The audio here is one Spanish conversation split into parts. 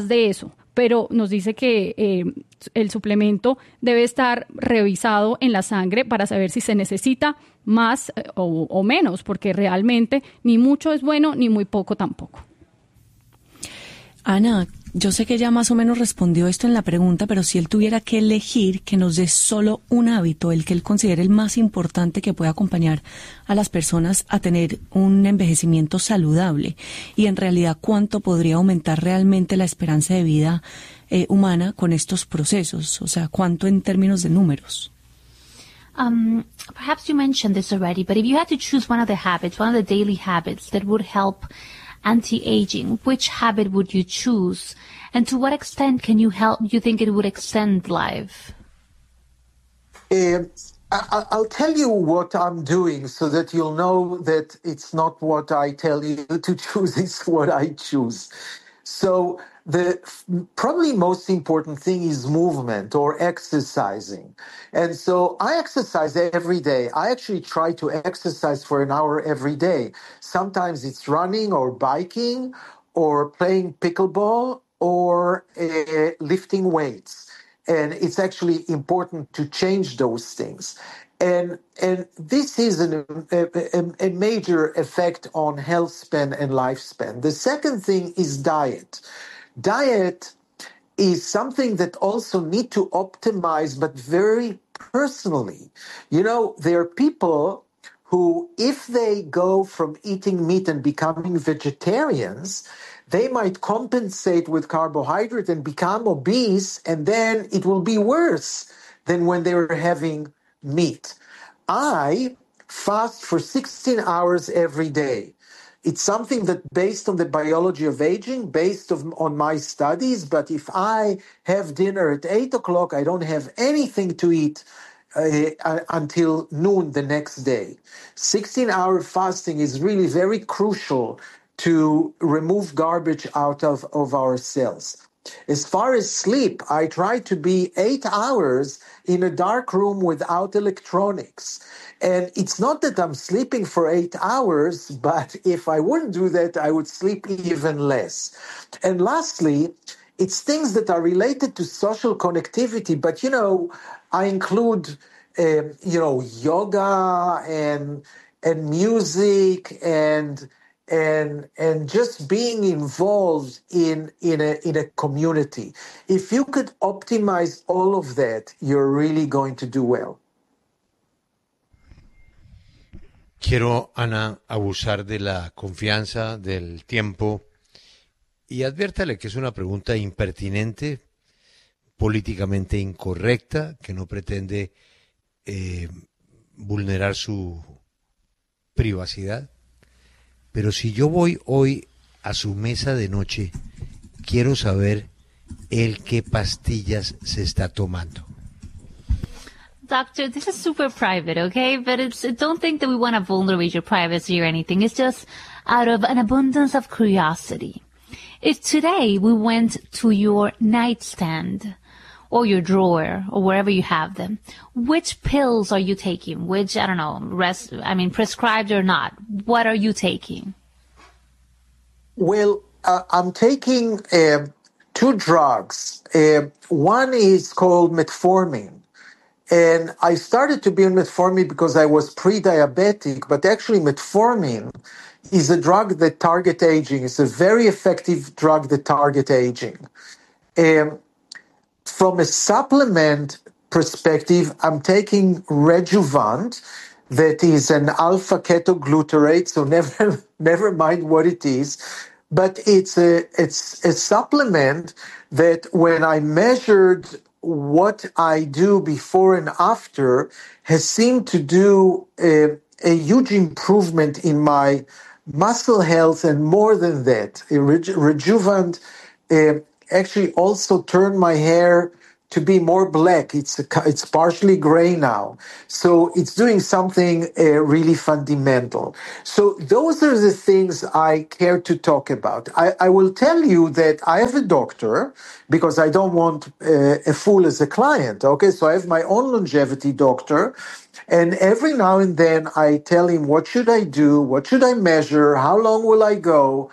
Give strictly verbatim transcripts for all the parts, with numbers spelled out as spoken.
de eso, pero nos dice que eh, el suplemento debe estar revisado en la sangre para saber si se necesita más eh, o, o menos, porque realmente ni mucho es bueno ni muy poco tampoco. Ana, yo sé que ya más o menos respondió esto en la pregunta, pero si él tuviera que elegir que nos dé solo un hábito, el que él considere el más importante que puede acompañar a las personas a tener un envejecimiento saludable, y en realidad cuánto podría aumentar realmente la esperanza de vida eh, humana con estos procesos, o sea, cuánto en términos de números. Um, perhaps you mentioned this already, but if you had to choose one of the habits, one of the daily habits that would help anti-aging, which habit would you choose? And to what extent can you help, you think it would extend life? Uh, I, I'll tell you what I'm doing so that you'll know that it's not what I tell you to choose, it's what I choose. So the probably most important thing is movement or exercising. And so I exercise every day. I actually try to exercise for an hour every day. Sometimes it's running or biking or playing pickleball or uh, lifting weights. And it's actually important to change those things. And and this is an, a, a major effect on health span and lifespan. The second thing is diet. Diet is something that also need to optimize, but very personally. You know, there are people who, if they go from eating meat and becoming vegetarians, they might compensate with carbohydrate and become obese, and then it will be worse than when they were having meat. I fast for sixteen hours every day. It's something that based on the biology of aging, based of, on my studies, but if I have dinner at eight o'clock, I don't have anything to eat uh, until noon the next day. sixteen-hour fasting is really very crucial to remove garbage out of, of our cells. As far as sleep, I try to be eight hours in a dark room without electronics. And it's not that I'm sleeping for eight hours, but if I wouldn't do that, I would sleep even less. And lastly, it's things that are related to social connectivity. But, you know, I include, um, you know, yoga and and music and and and just being involved in in a in a community. If you could optimize all of that, you're really going to do well. Quiero, Ana, abusar de la confianza, del tiempo, y adviértale que es una pregunta impertinente, políticamente incorrecta, que no pretende eh, vulnerar su privacidad. Pero si yo voy hoy a su mesa de noche, quiero saber él qué pastillas se está tomando. Doctor, this is super private, okay? But it's don't think that we want to vulnerate your privacy or anything. It's just out of an abundance of curiosity. If today we went to your nightstand or your drawer or wherever you have them, which pills are you taking? Which, I don't know, rest, I mean, prescribed or not, what are you taking? Well, uh, I'm taking uh, two drugs. Uh, one is called metformin. And I started to be on metformin because I was pre-diabetic, but actually metformin is a drug that targets aging. It's a very effective drug that targets aging. Um, from a supplement perspective, I'm taking Rejuvant, that is an alpha ketoglutarate, so never never mind what it is. But it's a it's a supplement that when I measured what I do before and after has seemed to do a, a huge improvement in my muscle health, and more than that, Reju- Rejuvant uh, actually also turned my hair to be more black. It's a, it's partially gray now. So it's doing something uh, really fundamental. So those are the things I care to talk about. I, I will tell you that I have a doctor because I don't want uh, a fool as a client. Okay, so I have my own longevity doctor. And every now and then I tell him, what should I do? What should I measure? How long will I go?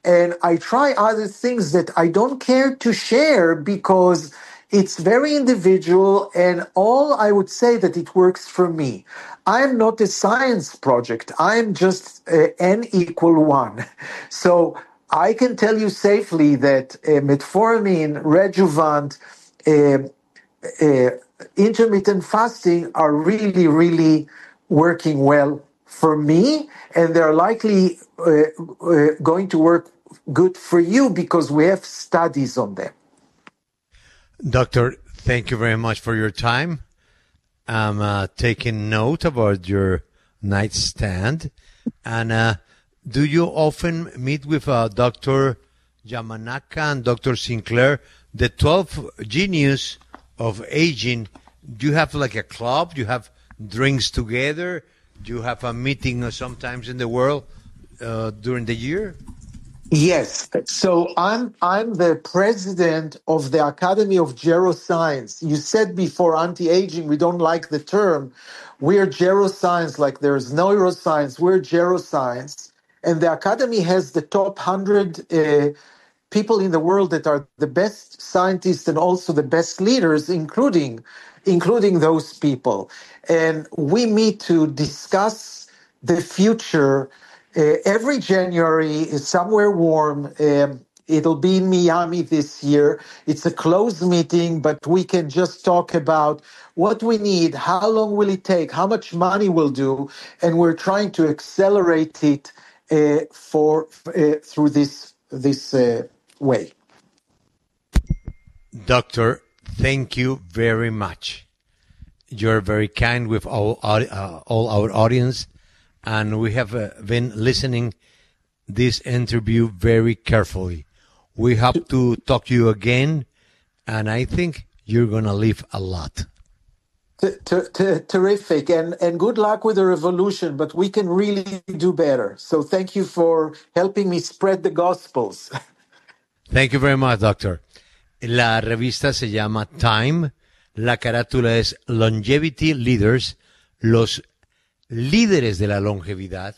And I try other things that I don't care to share because it's very individual, and all I would say that it works for me. I'm not a science project. I'm just uh, n equal one. So I can tell you safely that uh, metformin, Rejuvant, uh, uh, intermittent fasting are really, really working well for me, and they're likely uh, uh, going to work good for you because we have studies on them. Doctor, thank you very much for your time. I'm uh, taking note about your nightstand. And uh, do you often meet with uh, Doctor Yamanaka and Doctor Sinclair, the twelve genius of aging? Do you have like a club? Do you have drinks together? Do you have a meeting uh, sometimes in the world uh, during the year? Yes. So I'm I'm the president of the Academy of Geroscience. You said before anti-aging, we don't like the term. We're geroscience, like there's neuroscience. We're geroscience. And the Academy has the top one hundred uh, people in the world that are the best scientists and also the best leaders, including including those people. And we meet to discuss the future. Uh, every January is somewhere warm. Um, it'll be in Miami this year. It's a closed meeting, but we can just talk about what we need, how long will it take, how much money we'll do, and we're trying to accelerate it uh, for uh, through this this uh, way. Doctor, thank you very much. You're very kind with all, uh, all our audience. And we have uh, been listening this interview very carefully. We hope to talk to you again, and I think you're going to live a lot. T- t- t- terrific, and, and good luck with the revolution, but we can really do better. So thank you for helping me spread the gospels. Thank you very much, doctor. La revista se llama Time. La carátula es Longevity Leaders, los líderes de la longevidad.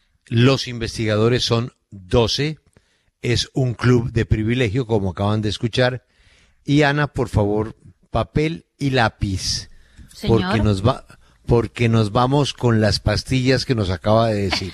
Los investigadores son doce. Es un club de privilegio, como acaban de escuchar. Y Ana, por favor, papel y lápiz. Señor. Porque nos va, porque nos vamos con las pastillas que nos acaba de decir.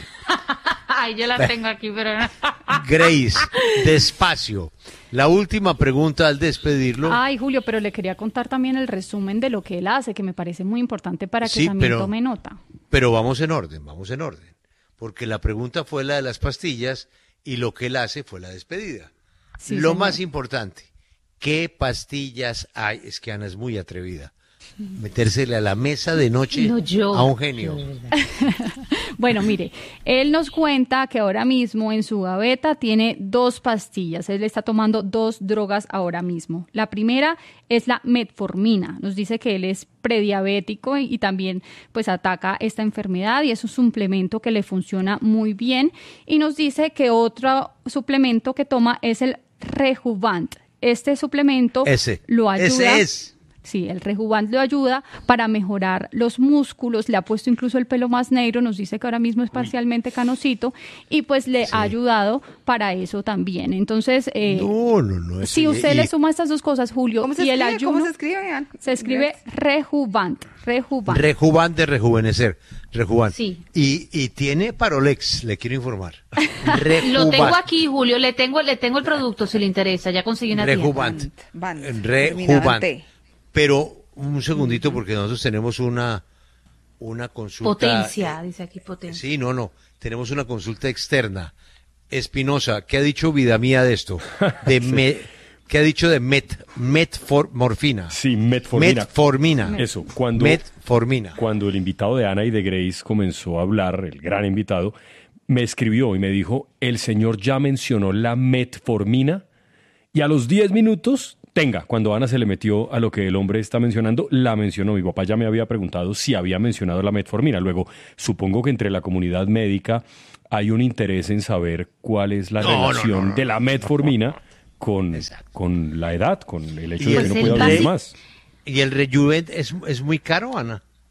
Ay, yo las tengo aquí, pero no. Grace, despacio. La última pregunta al despedirlo. Ay, Julio, pero le quería contar también el resumen de lo que él hace, que me parece muy importante para que Sí, también pero- tome nota. Pero vamos en orden, vamos en orden. Porque la pregunta fue la de las pastillas y lo que él hace fue la despedida. Sí, lo señor. más importante, ¿qué pastillas hay? Es que Ana es muy atrevida. Metérsele a la mesa de noche No, yo. a un genio. Yo, de verdad. Bueno, mire, él nos cuenta que ahora mismo en su gaveta tiene dos pastillas. Él está tomando dos drogas ahora mismo. La primera es la metformina. Nos dice que él es prediabético y, y también pues ataca esta enfermedad y es un suplemento que le funciona muy bien. Y nos dice que otro suplemento que toma es el Rejuvant. Este suplemento Ese, lo ayuda. ese es. Sí, el Rejuvant lo ayuda para mejorar los músculos, le ha puesto incluso el pelo más negro, nos dice que ahora mismo es parcialmente canosito y pues le Sí. ha ayudado para eso también. Entonces, eh, No, no, no. eso si ya- usted y- le suma estas dos cosas, Julio, ¿Cómo se y el escribe? ayuno, ¿Cómo se escribe? Ian? se escribe Rejuvant, Rejuvant. Rejuvan de rejuvenecer. Rejuvan. Sí. Y, y tiene Parolex, le quiero informar. Lo Rejuvan. tengo aquí, Julio. Le tengo, le tengo el producto si le interesa. Ya conseguí una tienda. Rejuvant. Van, Rejuvant. terminante. Pero un segundito, porque nosotros tenemos una, una consulta. Potencia, eh, dice aquí potencia. Sí, no, no. Tenemos una consulta externa. Espinosa, ¿qué ha dicho vida mía de esto? De me- ¿Qué ha dicho de met, metformina? Sí, metformina. Metformina. Eso, cuando, Metformina. cuando el invitado de Ana y de Grace comenzó a hablar, el gran invitado, me escribió y me dijo, el señor ya mencionó la metformina y a los diez minutos, tenga, cuando Ana se le metió a lo que el hombre está mencionando, la mencionó. Mi papá ya me había preguntado si había mencionado la metformina. Luego, supongo que entre la comunidad médica hay un interés en saber cuál es la No, no, relación no, no, de la metformina con, Exacto. con la edad, con el hecho Y de el- que no Pues pueda el vivir básico- más. ¿Y el Rejuven es, es muy caro, Ana?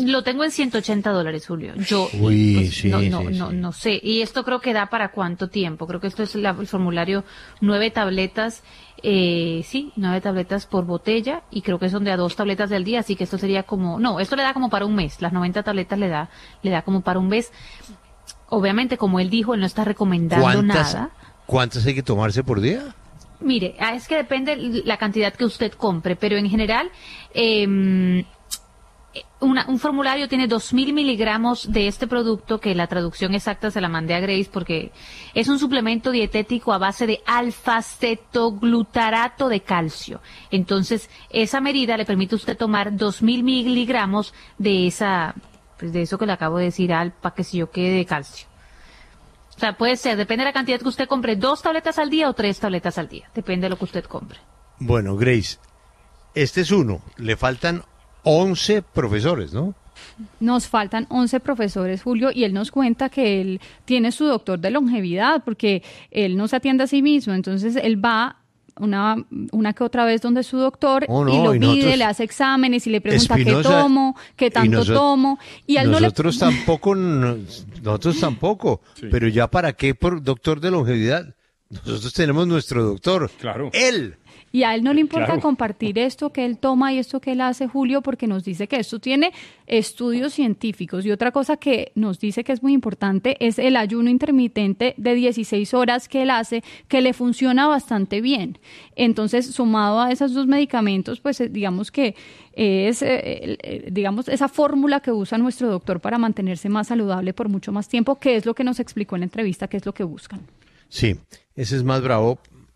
Lo tengo en ciento ochenta dólares, Julio. Yo Uy, pues, sí, no, sí, no, sí. no, no sé. Y esto creo que da para cuánto tiempo. Creo que esto es la, el formulario nueve tabletas, eh, sí, nueve tabletas por botella, y creo que son de a dos tabletas del día, así que esto sería como, no, esto le da como para un mes. Las noventa tabletas le da, le da como para un mes. Obviamente, como él dijo, él no está recomendando ¿Cuántas, nada. ¿Cuántas hay que tomarse por día? Mire, ah, es que depende la cantidad que usted compre, pero en general, eh, Una, un formulario tiene dos mil miligramos de este producto, que la traducción exacta se la mandé a Grace porque es un suplemento dietético a base de alfa-cetoglutarato de calcio. Entonces, esa medida le permite a usted tomar dos mil miligramos de esa, pues de eso que le acabo de decir, alfa, que si yo qué, de calcio. O sea, puede ser, depende de la cantidad que usted compre, dos tabletas al día o tres tabletas al día. Depende de lo que usted compre. Bueno, Grace, este es uno. Le faltan once profesores, ¿no? Nos faltan once profesores, Julio, y él nos cuenta que él tiene su doctor de longevidad, porque él no se atiende a sí mismo, entonces él va una, una que otra vez donde su doctor Oh, no, y lo y pide, nosotros- le hace exámenes y le pregunta Espinosa, qué tomo, qué y tanto noso- tomo, y a él no le... Nosotros tampoco, no- nosotros tampoco, Sí. pero ya para qué por doctor de longevidad. Nosotros tenemos nuestro doctor. Claro. Él. Y a él no le importa Claro. compartir esto que él toma y esto que él hace, Julio, porque nos dice que esto tiene estudios científicos. Y otra cosa que nos dice que es muy importante es el ayuno intermitente de dieciséis horas que él hace, que le funciona bastante bien. Entonces, sumado a esos dos medicamentos, pues eh, digamos que es, eh, eh, digamos, esa fórmula que usa nuestro doctor para mantenerse más saludable por mucho más tiempo, que es lo que nos explicó en la entrevista, que es lo que buscan. Sí, ese es más bravo.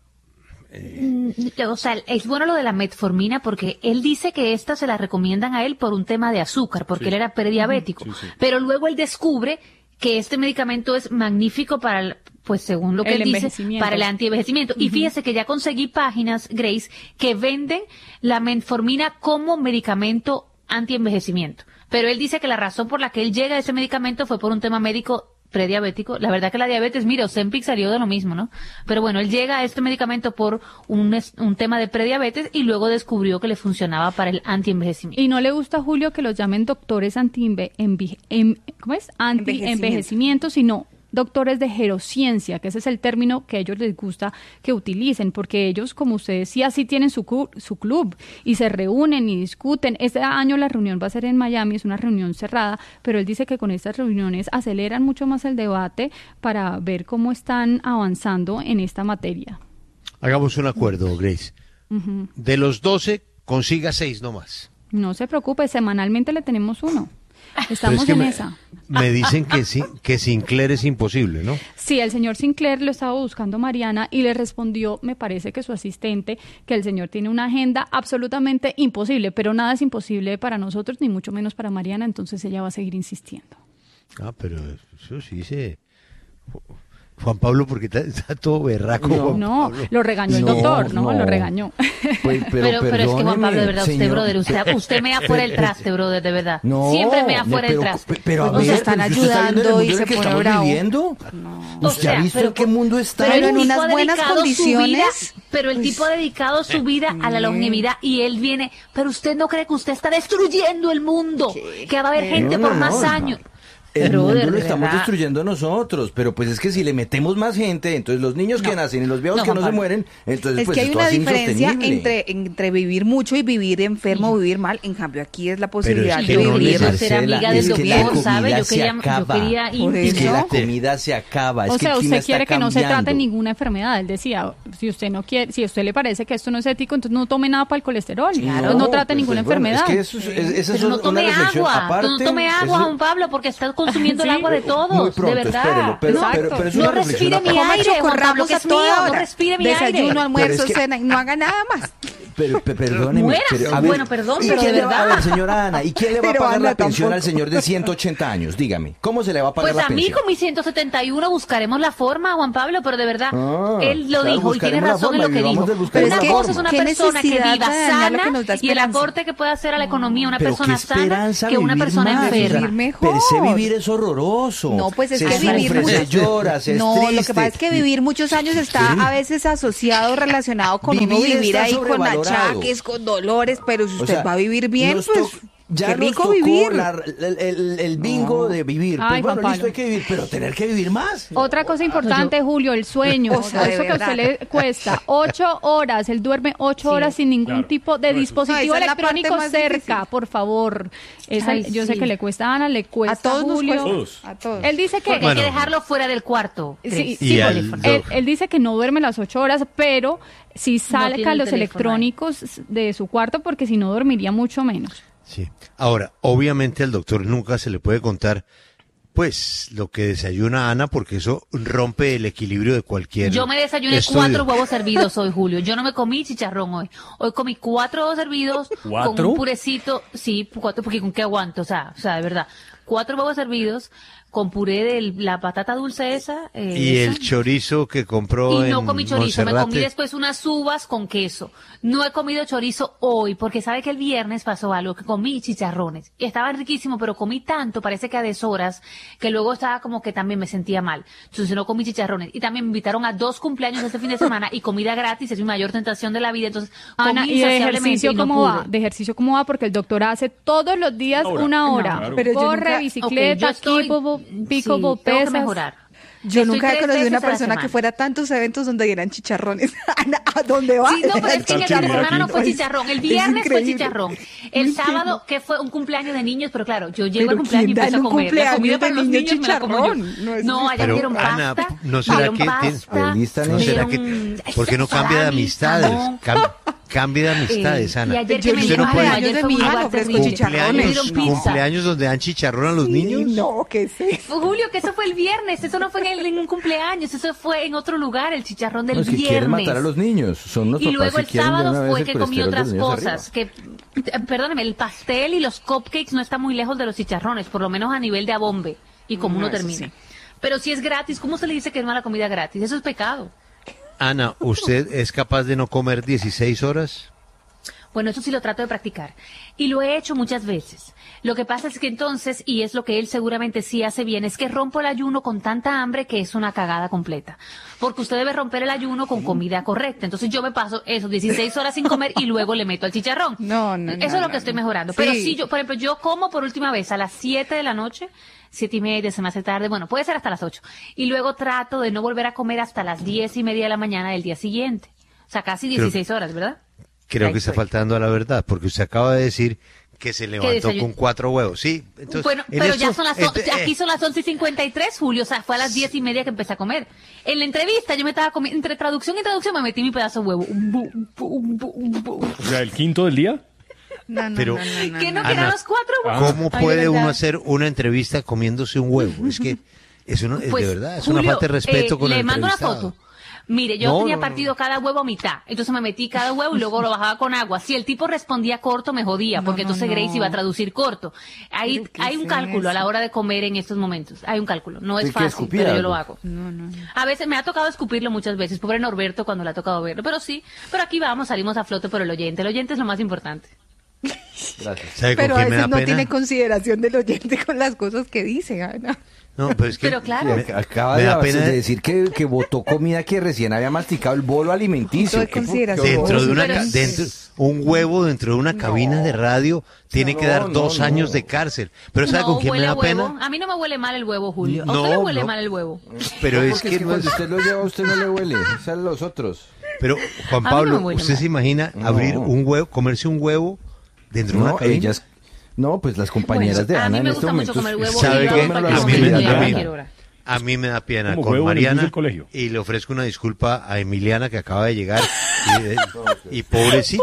O sea, es bueno lo de la metformina porque él dice que esta se la recomiendan a él por un tema de azúcar, porque Sí. él era prediabético. Sí, sí. Pero luego él descubre que este medicamento es magnífico para, el- pues según lo que El él dice, envejecimiento. para el antienvejecimiento. Y fíjese que ya conseguí páginas, Grace, que venden la metformina como medicamento antienvejecimiento. Pero él dice que la razón por la que él llega a ese medicamento fue por un tema médico prediabético. La verdad que la diabetes, mira, Ozempic salió de lo mismo, ¿no? Pero bueno, él llega a este medicamento por un, es- un tema de prediabetes y luego descubrió que le funcionaba para el antienvejecimiento. Y no le gusta a Julio que los llamen doctores anti ¿cómo es? Anti-envejecimiento, sino doctores de gerociencia, que ese es el término que a ellos les gusta que utilicen, porque ellos, como usted decía, sí tienen su, cu- su club y se reúnen y discuten. Este año la reunión va a ser en Miami, es una reunión cerrada, pero él dice que con estas reuniones aceleran mucho más el debate para ver cómo están avanzando en esta materia. Hagamos un acuerdo, Grace. De los doce, consiga seis nomás. No se preocupe, semanalmente le tenemos uno. Estamos Pero es que en me, esa. me dicen que, sí, que Sinclair es imposible, ¿no? Sí, el señor Sinclair lo estaba buscando Mariana y le respondió, me parece que su asistente, que el señor tiene una agenda absolutamente imposible, pero nada es imposible para nosotros, ni mucho menos para Mariana, entonces ella va a seguir insistiendo. Ah, pero eso sí se... Juan Pablo, porque está, está todo berraco. No. Juan No, Pablo. lo regañó el No, doctor, ¿no? no. Lo regañó. Pues, Pero, pero, es que Juan Pablo, de verdad, usted, señor, brother, usted, usted me da fuera el traste, brother, de verdad. No, Siempre me da fuera pero, el traste. Pero a Pues nos ver, están pero usted está viendo el ayudando mundo y en el se que pone estamos bravo. viviendo. O ¿Usted sea, ha visto pero en qué por- mundo está? Pero, Pero el en tipo unas ha buenas dedicado su condiciones. vida- pero el tipo ha dedicado su vida a la longevidad y él viene, pero usted no cree que usted está destruyendo el mundo, que va a haber gente No, no, por más no, años. El Brother, mundo lo de estamos verdad. destruyendo nosotros, pero pues es que si le metemos más gente, entonces los niños que nacen y los viejos No, que Juan no se Pablo. mueren, entonces Es pues que hay esto una hace diferencia insostenible. entre, entre vivir mucho y vivir enfermo o vivir mal. En cambio, aquí es la posibilidad es de que no vivir. les- ser amiga Marcela, del es que la doctor, ¿sabe? comida Yo se quería, yo acaba. quería Por Es que eso. la comida se acaba, es O que sea, el clima usted quiere está que no se trate cambiando. ninguna enfermedad. Él decía, si usted no quiere, si a usted le parece que esto no es ético, entonces no tome nada para el colesterol. Claro, no, no trate pues, ninguna bueno, enfermedad. Es que eso, es, es- esa Pero es no una tome reflexión agua, aparte. no tome agua, eso- Juan Pablo, porque está consumiendo Sí. el agua de todos, Muy pronto, de verdad. espérelo, pero- no, pero- pero es no una reflexión respire mi aparte. Coma aire, Juan Pablo, chocorramos que a es mío, toda no hora. respire mi Desayuno, aire. almuerzo, Pero es que- cena, y no haga nada más. Pero, pe- perdóneme. Muera. pero, a ver, Bueno, perdón, ¿y pero quién de le va- verdad. A ver, señora Ana, ¿y quién le va a Pero pagar Ana la pensión al tampoco. señor de ciento ochenta años? Dígame, ¿cómo se le va a pagar Pues la a mí pensión? con mis ciento setenta y uno buscaremos la forma, Juan Pablo, pero de verdad, Ah, él lo claro, dijo y tiene buscaremos la razón en forma, lo que vivamos dijo. del buscaremos Una la cosa es forma. una ¿Qué persona que necesidad viva de dañar lo sana que nos da y el esperanza? aporte que puede hacer a la economía una Pero persona qué sana esperanza que una vivir persona más, enferma. o sea, Vivir mejor. per se vivir es horroroso. No, pues es se que sufre, vivir se mucho- llora, se es No, triste. lo que pasa es que vivir muchos años está Sí. a veces asociado, relacionado con uno Vivir vivir está ahí con sobrevalorado. achaques, con dolores, pero si O usted sea, va a vivir bien, nos pues... to- Ya Qué nos rico tocó vivir. la- el, el- el bingo de vivir. Ay, Pues bueno, Juan listo, Pablo. hay que vivir, pero tener que vivir más. Otra cosa importante, Julio, el sueño. O sea, de Eso que a verdad. usted le cuesta ocho horas. Él duerme ocho Sí. horas sin ningún Claro. tipo de No, eso- dispositivo No, esa es la parte electrónico más cerca, difícil. por favor. Esa- Ay, yo sé sí. que le cuesta a Ana, le cuesta A todos nos Julio. cuesta. Todos. A todos. Él dice que Porque Bueno. hay que dejarlo fuera del cuarto. Sí, Cris. sí, Y por- al él, doc- él dice que no duerme las ocho horas, pero si tiene saca el los teléfono electrónicos de su cuarto, porque si no dormiría mucho menos. Sí. Ahora, obviamente al doctor nunca se le puede contar, pues, lo que desayuna Ana, porque eso rompe el equilibrio de cualquier Yo me desayuné estudio. cuatro huevos hervidos hoy, Julio. Yo no me comí chicharrón hoy. Hoy comí cuatro huevos hervidos con ¿Cuatro? un purecito. Sí, cuatro, porque con qué aguanto, o sea, o sea, de verdad. Cuatro huevos hervidos con puré de la patata dulce esa. eh, Y esa. el chorizo que compró Y no en comí chorizo, me Monserrate. comí después unas uvas con queso. No he comido chorizo hoy porque sabe que el viernes pasó algo, que comí chicharrones. Y estaban riquísimos, pero comí tanto, parece que a deshoras, que luego estaba como que también me sentía mal. Entonces no comí chicharrones. Y también me invitaron a dos cumpleaños este fin de semana y comida gratis, es mi mayor tentación de la vida. Entonces Ana, comí ¿y de insaciablemente ejercicio y no cómo va? pude. De ejercicio cómo va, porque el doctor hace todos los días Una hora. una hora. No, claro. Pero yo Corre, nunca- bicicleta, Ok, yo estoy- pickleball, sí, pickleball, tengo que pesas. mejorar. Yo Estoy nunca he tres conocido veces una a la persona que semana. fuera a tantos eventos donde dieran chicharrones. Ana, ¿a dónde va? Sí, no, pero es que en esta Actividad semana no aquí. fue Es- chicharrón. El es viernes fue increíble. chicharrón. El No sábado, que fue un cumpleaños de niños, pero claro, yo llego Pero al cumpleaños y ¿quién da empiezo en a un comer. La cumpleaños comida para de los niños niños me la como yo. chicharrón? No, eso No, sí. allá Pero, dieron Ana, pasta. ¿no será dieron que tiene- pasta, Listan ¿No eso. será dieron que, ¿por qué no cambia de salami, amistades? jamón. Cam- cambia de amistades, Eh, Ana. y ayer Yo que me en Usted no dijo, puede- "Ay, cumpleaños ayer de fue mi un hija lugar le ofrezco terrible". chicharrones. Me ¿Cumpleaños, dieron pizza. cumpleaños donde dan chicharrón a los niños? No, ¿qué es eso? Julio, que eso fue el viernes, eso no fue en, el- en un cumpleaños, eso fue en otro lugar, el chicharrón del No, es que viernes. quieren matar a los niños. Son los Y papás luego que el quieren de una sábado vez fue el que comí colesterol de otras los niños cosas, arriba. que, eh, perdóname, el pastel y los cupcakes no están muy lejos de los chicharrones, por lo menos a nivel de abombe, y como No, uno eso termina. sí. Pero si es gratis, ¿cómo se le dice que es mala comida gratis? Eso es pecado. Ana, ¿usted es capaz de no comer dieciséis horas? Bueno, eso sí lo trato de practicar. Y lo he hecho muchas veces. Lo que pasa es que entonces, y es lo que él seguramente sí hace bien, es que rompo el ayuno con tanta hambre que es una cagada completa. Porque usted debe romper el ayuno con comida correcta. Entonces yo me paso esos dieciséis horas sin comer y luego le meto al chicharrón. No, no, Eso no, es lo no, que estoy no. mejorando. Sí. Pero sí, yo, por ejemplo, yo como por última vez a las siete de la noche, siete y media, se me hace tarde, bueno, puede ser hasta las ocho. Y luego trato de no volver a comer hasta las diez y media de la mañana del día siguiente. O sea, casi dieciséis horas, ¿verdad? Creo Ahí que está estoy. faltando a la verdad, porque usted acaba de decir que se levantó desayuno? con cuatro huevos, ¿sí? Entonces, Bueno, en pero esto- ya son las, on- este- aquí eh, son las once y cincuenta y tres, Julio, o sea, fue a las diez y media que empecé a comer. En la entrevista yo me estaba comiendo, entre traducción y traducción me metí mi pedazo de huevo. Un bu- un bu- un bu- un bu- O sea, el quinto del día. No, no, Pero- no, no, no, ¿Qué no, no. que eran Ana, los cuatro huevos? ¿Cómo Ay, de puede uno verdad. hacer una entrevista comiéndose un huevo? Es que eso no, es Pues, de verdad, es Julio, una falta de respeto eh, con el le mando una entrevistado. foto. Mire, yo No, tenía no, no, partido no. cada huevo a mitad, entonces me metí cada huevo y luego lo bajaba con agua. Si el tipo respondía corto, me jodía, porque no, entonces no. Grace iba a traducir corto. Hay, ¿Pero qué hay un es cálculo a la eso? hora de comer en estos momentos. Hay un cálculo. No es Sí, que fácil, escupir pero yo algo. lo hago. No, no, no. A veces me ha tocado escupirlo muchas veces, pobre Norberto cuando le ha tocado verlo, pero sí, pero aquí vamos, salimos a flote por el oyente. El oyente es lo más importante. Gracias. ¿Sabe con Pero a quién me da veces no pena? tiene consideración del oyente con las cosas que dice, Ana. No, pero es que Pero claro. me- Sí, acaba me de, da pena de decir que, que botó comida que recién había masticado el bolo alimenticio. Punto de Qué- consideración. qué dentro de una Pero- ca- dentro un huevo dentro de una cabina de radio tiene No, que dar no, dos no. años de cárcel. Pero ¿sabe No con quién me huele da a huevo. pena? A mí no me huele mal el huevo, Julio. A No, usted le huele no. mal el huevo. Pero es Porque que no cuando es- usted lo lleva a usted no le huele, es a los otros. Pero Juan A mí no Pablo, me huele ¿usted mal. se imagina No. abrir un huevo, comerse un huevo dentro de una No, cabina? ellas, no, pues las compañeras Bueno, de a Ana mí en me este gusta momento. mucho comer huevo ¿Sabe y yo qué? hago A cualquier mí me- momento, a a mí- cualquier hora. A mí me da pena Como con huevo en el bus Mariana del colegio. y le ofrezco una disculpa a Emiliana que acaba de llegar y, y pobrecita,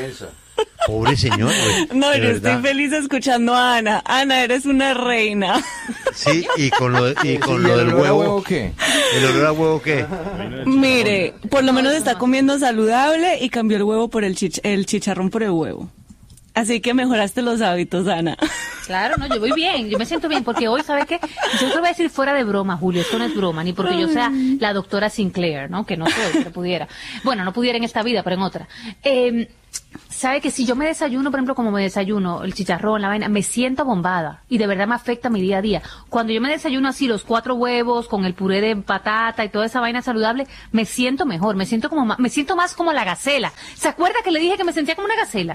pobre señor. güey, No, de yo estoy verdad. feliz escuchando a Ana. Ana, eres una reina. Sí, y con lo, de- y con ¿Y lo el del olor a huevo, huevo qué? ¿el olor a huevo qué? Mire, por lo menos está comiendo saludable y cambió el huevo por el, chich- el chicharrón por el huevo. Así que mejoraste los hábitos, Ana. Claro, no, yo voy bien, yo me siento bien, porque hoy, ¿sabe qué? Yo te lo voy a decir fuera de broma, Julio, esto no es broma, ni porque yo sea la doctora Sinclair, ¿no? Que no soy, pero pudiera. Bueno, no pudiera en esta vida, pero en otra. Eh, ¿Sabe que si yo me desayuno, por ejemplo, como me desayuno, el chicharrón, la vaina, me siento bombada y de verdad me afecta mi día a día? Cuando yo me desayuno así, los cuatro huevos, con el puré de patata y toda esa vaina saludable, me siento mejor, me siento como ma- me siento más como la gacela. ¿Se acuerda que le dije que me sentía como una gacela?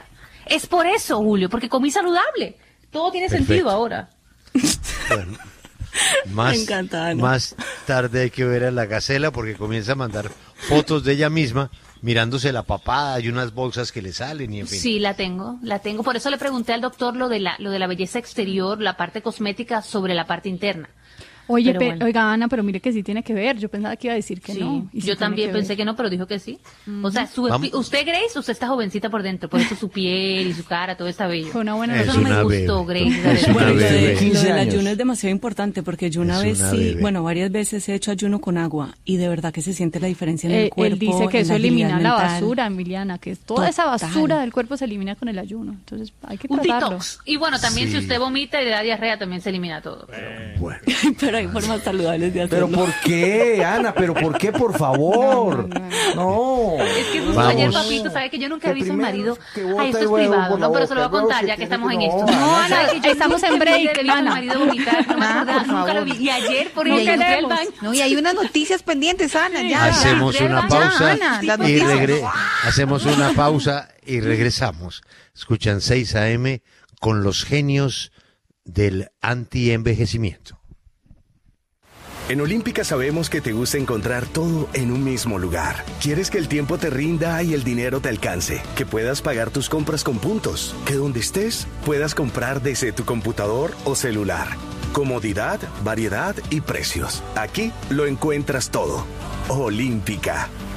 Es por eso, Julio, porque comí saludable. Todo tiene Perfecto. sentido ahora. Bueno, más, Me encanta, Ana. más tarde hay que ver a la gacela porque comienza a mandar fotos de ella misma mirándose la papada y unas bolsas que le salen y en fin. Sí, la tengo, la tengo. Por eso le pregunté al doctor lo de la, lo de la belleza exterior, la parte cosmética sobre la parte interna. Oye, Pero pe- bueno. oiga, Ana, pero mire que sí tiene que ver. Yo pensaba que iba a decir que Sí, no. y sí yo tiene también que pensé ver. que no, pero dijo que sí. O sea, su, Vamos. usted, Grace, usted está jovencita por dentro, por eso su piel y su cara, todo está bello. Fue una buena Es Eso no me una gustó, bebé. Grace. la Es verdad. una Bueno, lo, bebé. de, lo quince del años. ayuno es demasiado importante porque yo una Es vez una sí, bebé. bueno, varias veces he hecho ayuno con agua y de verdad que se siente la diferencia en el Eh, cuerpo. él dice que en eso la agilidad elimina la mental. basura, Emiliana, que toda esa Total. basura del cuerpo se elimina con el ayuno. Entonces hay que Un tratarlo. detox. Y bueno, también Sí. si usted vomita y le da diarrea, también se elimina todo. Bueno, Pero hay formas saludables de hacerlo. Pero ¿por qué, Ana? ¿Pero por qué, por favor? No. Es que justo Vamos. ayer, papito, ¿sabe que yo nunca he Que visto a mi primero marido? que bota Ay, esto el es huevo privado, por la no, pero se lo voy a boca, contar luego ya se que tiene estamos que- en esto. no, Ana, ¿Sabe que yo estamos nunca en break, he visto a mi Ana. marido vomitar? No me Ah, acordaba, por nunca lo favor. vi. Y ayer, por No ejemplo, entré al queremos. baño. No, y hay unas noticias pendientes, Ana, ya. hacemos ya, una ya, pausa Ana, las y noticias. regre- hacemos una pausa y regresamos. Escuchan seis A M con los genios del anti-envejecimiento. En Olímpica sabemos que te gusta encontrar todo en un mismo lugar. Quieres que el tiempo te rinda y el dinero te alcance, que puedas pagar tus compras con puntos, que donde estés puedas comprar desde tu computador o celular. Comodidad, variedad y precios. Aquí lo encuentras todo. Olímpica,